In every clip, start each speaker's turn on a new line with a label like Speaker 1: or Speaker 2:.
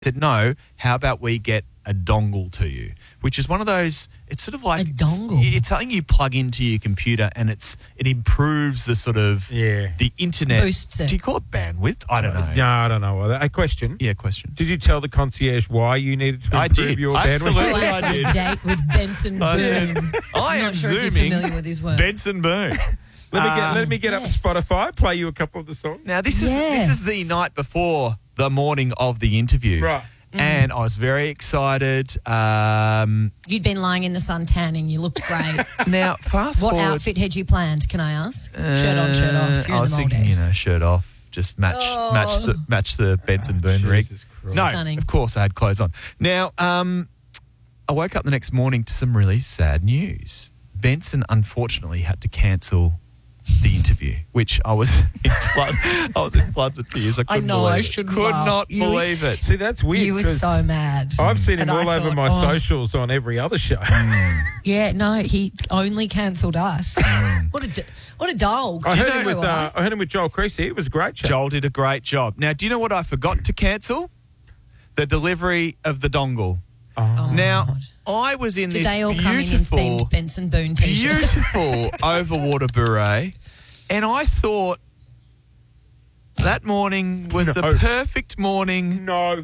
Speaker 1: said, no, how about we get a dongle to you? Which is one of those, it's sort of like...
Speaker 2: A dongle?
Speaker 1: It's something you plug into your computer and it improves the sort of... The internet.
Speaker 2: Boosts it.
Speaker 1: Do you call it bandwidth? I don't know.
Speaker 3: No, I don't know. A question.
Speaker 1: Yeah, question.
Speaker 3: Did you tell the concierge why you needed to improve your bandwidth?
Speaker 1: Absolutely,
Speaker 2: Oh,
Speaker 1: I did.
Speaker 2: date with Benson
Speaker 1: I
Speaker 2: Boone.
Speaker 1: said, I am
Speaker 2: not sure if you're
Speaker 1: zooming
Speaker 2: familiar with his work.
Speaker 1: Benson Boone.
Speaker 3: Let me get up
Speaker 2: Yes.
Speaker 3: Spotify, play you a couple of the songs.
Speaker 1: Now, this is
Speaker 2: Yes.
Speaker 1: the night before the morning of the interview.
Speaker 3: Right.
Speaker 1: And I was very excited.
Speaker 2: You'd been lying in the sun tanning. You looked great.
Speaker 1: Now, fast
Speaker 2: What
Speaker 1: forward.
Speaker 2: outfit had you planned, can I ask? Shirt on, shirt off. You're
Speaker 1: I
Speaker 2: in
Speaker 1: was
Speaker 2: the
Speaker 1: thinking,
Speaker 2: Maldives.
Speaker 1: shirt off, just match the Benson Boone rig.
Speaker 3: Jesus
Speaker 1: No,
Speaker 3: Christ.
Speaker 2: Stunning.
Speaker 1: of course I had clothes on. Now, I woke up the next morning to some really sad news. Benson unfortunately had to cancel the interview, which I was in floods of tears. I couldn't
Speaker 2: know,
Speaker 1: believe
Speaker 2: I
Speaker 1: it.
Speaker 2: shouldn't
Speaker 1: Could
Speaker 2: laugh.
Speaker 1: not
Speaker 2: You-
Speaker 1: believe it.
Speaker 3: See, that's weird.
Speaker 2: You were
Speaker 3: 'cause
Speaker 2: so mad.
Speaker 3: I've seen him
Speaker 2: And
Speaker 3: all
Speaker 2: I
Speaker 3: over
Speaker 2: thought,
Speaker 3: my
Speaker 2: oh.
Speaker 3: socials on every other show.
Speaker 2: Yeah, no, he only cancelled us. What a dog.
Speaker 3: I
Speaker 2: Do you
Speaker 3: heard,
Speaker 2: know why?
Speaker 3: I heard him with Joel Creasy. It was a great show.
Speaker 1: Joel did a great job. Now, do you know what I forgot to cancel? The delivery of the dongle.
Speaker 2: Oh,
Speaker 1: Now,
Speaker 2: God.
Speaker 1: I was in
Speaker 2: Did
Speaker 1: this
Speaker 2: they all come in
Speaker 1: beautiful,
Speaker 2: themed Benson Boone t-shirts?
Speaker 1: beautiful overwater beret, and I thought that morning was the
Speaker 3: No.
Speaker 1: perfect morning
Speaker 3: No.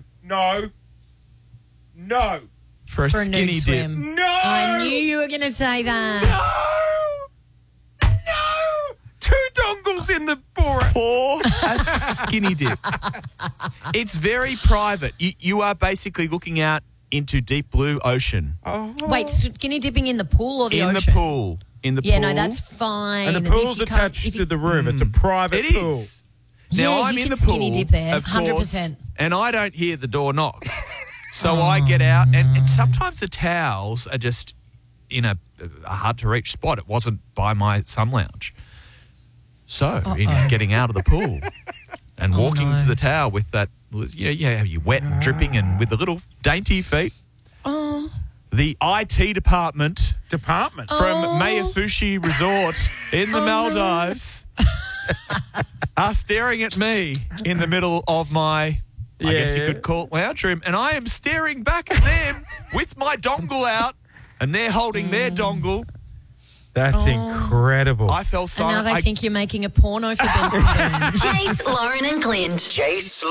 Speaker 1: for a
Speaker 2: For a
Speaker 1: skinny
Speaker 2: nude
Speaker 1: dip.
Speaker 2: swim.
Speaker 3: No.
Speaker 2: I knew you were going to say that.
Speaker 3: No. 2 dongles in the Borat.
Speaker 1: For a skinny dip. It's very private. You are basically looking out into deep blue ocean.
Speaker 2: Wait, skinny dipping in the pool or the
Speaker 1: in
Speaker 2: ocean?
Speaker 1: the pool. In the
Speaker 2: Yeah,
Speaker 1: pool.
Speaker 2: no, that's fine.
Speaker 3: And the
Speaker 2: if
Speaker 3: pool's
Speaker 2: you can't-
Speaker 3: attached
Speaker 2: if you-
Speaker 3: to the room. It's a private
Speaker 1: It
Speaker 3: pool.
Speaker 1: is. Now,
Speaker 2: Yeah,
Speaker 1: I'm
Speaker 2: you
Speaker 1: in
Speaker 2: can
Speaker 1: the pool,
Speaker 2: skinny dip there,
Speaker 1: of course,
Speaker 2: 100%.
Speaker 1: and I don't hear the door knock. So I get out, and sometimes the towels are just in a hard-to-reach spot. It wasn't by my sun lounge. So, in getting out of the pool and walking
Speaker 2: no.
Speaker 1: to the towel with that, you're wet and dripping and with the little dainty feet.
Speaker 2: Oh.
Speaker 1: The IT department
Speaker 3: Department.
Speaker 1: from Mayafushi Resort in the Maldives are staring at me in the middle of my, I guess you could call it lounge room, and I am staring back at them with my dongle out, and they're holding their dongle.
Speaker 3: That's incredible.
Speaker 1: I fell
Speaker 2: And
Speaker 1: silent.
Speaker 2: now they think you're making a porno for Benson Boone.
Speaker 4: Jace, Lauren and Clint.
Speaker 5: Jace,